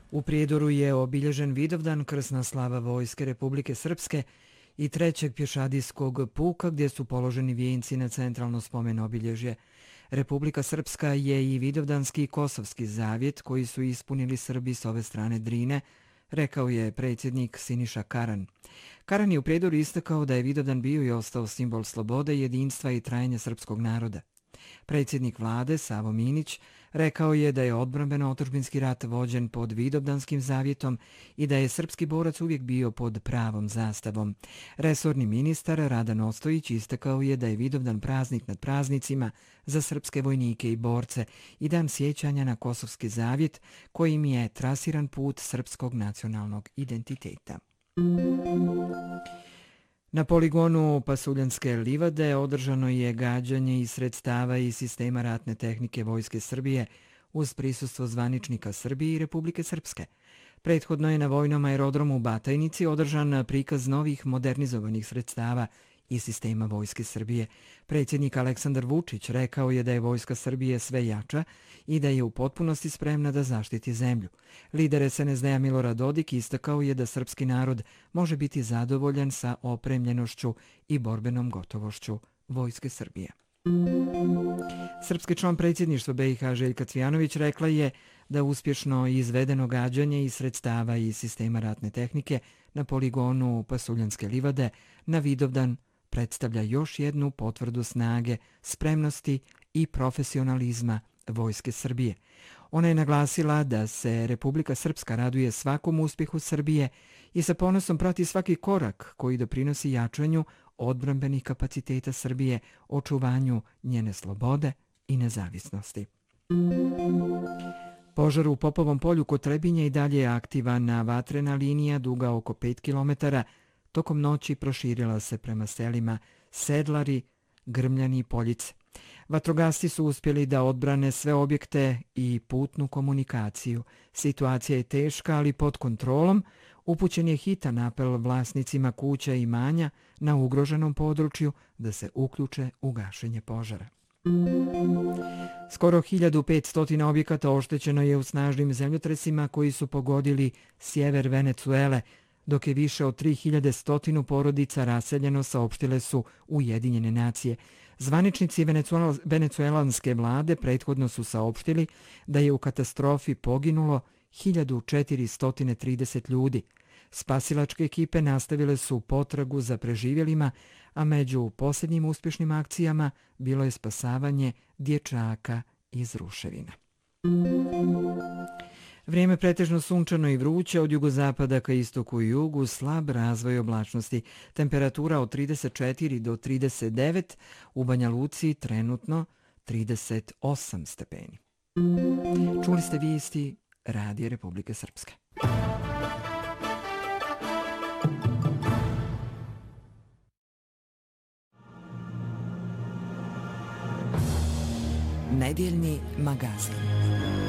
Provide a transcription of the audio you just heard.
U Prijedoru je obilježen Vidovdan, krsna slava Vojske Republike Srpske i 3. pješadijskog puka gdje su položeni vijenci na centralno spomen obilježje. Republika Srpska je i Vidovdanski i Kosovski zavjet koji su ispunili Srbi s ove strane Drine, rekao je predsjednik Siniša Karan. Karan je u Prijedoru istakao da je Vidovdan bio i ostao simbol slobode, jedinstva i trajanja srpskog naroda. Predsjednik vlade Savo Minić rekao je da je odbrambeno-otadžbinski rat vođen pod Vidovdanskim zavjetom i da je srpski borac uvijek bio pod pravom zastavom. Resorni ministar Radan Ostojić istakao je da je Vidovdan praznik nad praznicima za srpske vojnike i borce i dan sjećanja na Kosovski zavjet kojim je trasiran put srpskog nacionalnog identiteta. Na poligonu Pasuljanske livade održano je gađanje iz sredstava i sistema ratne tehnike Vojske Srbije uz prisustvo zvaničnika Srbije i Republike Srpske. Prethodno je na vojnom aerodromu u Batajnici održan prikaz novih modernizovanih sredstava i sistema Vojske Srbije. Predsjednik Aleksandar Vučić rekao je da je Vojska Srbije sve jača i da je u potpunosti spremna da zaštiti zemlju. Lider SNSD-a Milorad Dodik istakao je da srpski narod može biti zadovoljan sa opremljenošću i borbenom gotovošću Vojske Srbije. Srpski član predsjedništva BiH Željka Cvijanović rekla je da uspješno izvedeno gađanje iz sredstava i sistema ratne tehnike na poligonu Pasuljanske livade na Vidovdan predstavlja još jednu potvrdu snage, spremnosti i profesionalizma Vojske Srbije. Ona je naglasila da se Republika Srpska raduje svakom uspjehu Srbije i sa ponosom prati svaki korak koji doprinosi jačanju odbrambenih kapaciteta Srbije, očuvanju njene slobode i nezavisnosti. Požar u Popovom polju kod Trebinja i dalje je aktivna vatrena linija duga oko 5 km. Tokom noći proširila se prema selima Sedlari, Grmljani i Poljice. Vatrogasci su uspjeli da odbrane sve objekte i putnu komunikaciju. Situacija je teška, ali pod kontrolom. Upućen je hitan apel vlasnicima kuća i imanja na ugroženom području da se uključe u gašenje požara. Skoro 1500 objekata oštećeno je u snažnim zemljotresima koji su pogodili sjever Venecuele, dok je više od 3100 porodica raseljeno, saopštile su Ujedinjene nacije. Zvaničnici venecuelanske vlade prethodno su saopštili da je u katastrofi poginulo 1430 ljudi. Spasilačke ekipe nastavile su potragu za preživjelima, a među posljednjim uspješnim akcijama bilo je spasavanje dječaka iz ruševina. Vrijeme pretežno sunčano i vruće, od jugozapada ka istoku i jugu, slab razvoj oblačnosti. Temperatura od 34 do 39, u Banja Luci trenutno 38 stepeni. Čuli ste vijesti Radija Republike Srpske. Nedjeljni magazin.